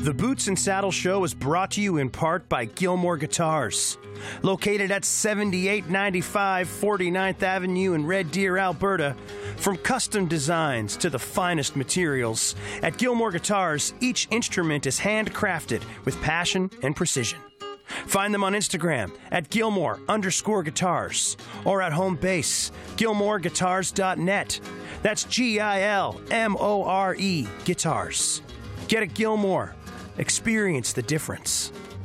The Boots and Saddle Show is brought to you in part by Gilmore Guitars. Located at 7895 49th Avenue in Red Deer, Alberta. From custom designs to the finest materials, at Gilmore Guitars, each instrument is handcrafted with passion and precision. Find them on Instagram at Gilmore_guitars or at home base, GilmoreGuitars.net. That's GILMORE Guitars. Get a Gilmore. Experience the difference.